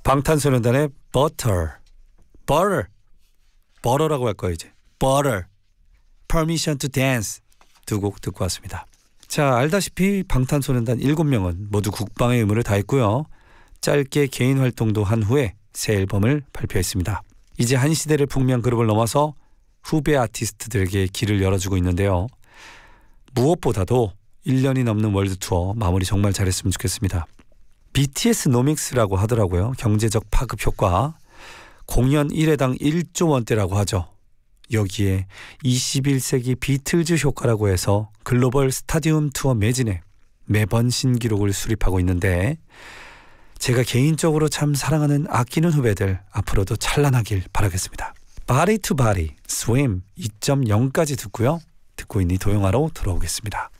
방탄소년단의 Butter, Butter라고 할 거예요 이제. Butter, Permission to Dance 두 곡 듣고 왔습니다. 자, 알다시피 방탄소년단 7명은 모두 국방의 의무를 다했고요. 짧게 개인 활동도 한 후에 새 앨범을 발표했습니다. 이제 한 시대를 풍미한 그룹을 넘어서 후배 아티스트들에게 길을 열어주고 있는데요. 무엇보다도 1년이 넘는 월드 투어 마무리 정말 잘했으면 좋겠습니다. BTS 노믹스라고 하더라고요. 경제적 파급 효과. 공연 1회당 1조 원대라고 하죠. 여기에 21세기 비틀즈 효과라고 해서 글로벌 스타디움 투어 매진에 매번 신기록을 수립하고 있는데 제가 개인적으로 참 사랑하는 아끼는 후배들 앞으로도 찬란하길 바라겠습니다. Body to Body, Swim 2.0까지 듣고요. 듣고 있니 도영하러 돌아오겠습니다.